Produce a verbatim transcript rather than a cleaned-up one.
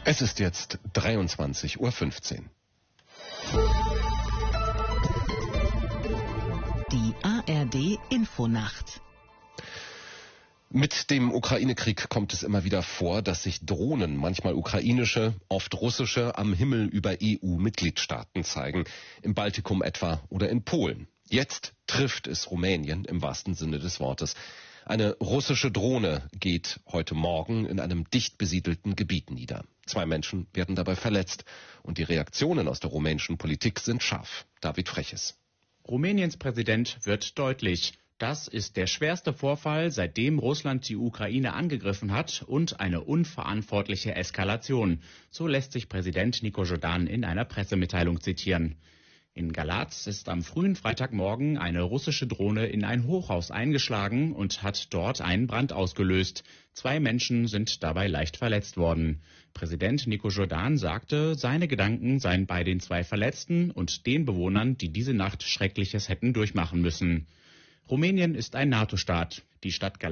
Es ist jetzt dreiundzwanzig Uhr fünfzehn. Die A R D Infonacht. Mit dem Ukraine-Krieg kommt es immer wieder vor, dass sich Drohnen, manchmal ukrainische, oft russische, am Himmel über E U-Mitgliedstaaten zeigen. Im Baltikum etwa oder in Polen. Jetzt trifft es Rumänien im wahrsten Sinne des Wortes. Eine russische Drohne geht heute Morgen in einem dicht besiedelten Gebiet nieder. Zwei Menschen werden dabei verletzt und die Reaktionen aus der rumänischen Politik sind scharf. David Freches. Rumäniens Präsident wird deutlich. Das ist der schwerste Vorfall, seitdem Russland die Ukraine angegriffen hat und eine unverantwortliche Eskalation. So lässt sich Präsident Nico-Jordan in einer Pressemitteilung zitieren. In Galatz ist am frühen Freitagmorgen eine russische Drohne in ein Hochhaus eingeschlagen und hat dort einen Brand ausgelöst. Zwei Menschen sind dabei leicht verletzt worden. Präsident Nico-Jordan sagte, seine Gedanken seien bei den zwei Verletzten und den Bewohnern, die diese Nacht Schreckliches hätten durchmachen müssen. Rumänien ist ein NATO-Staat. Die Stadt Galatz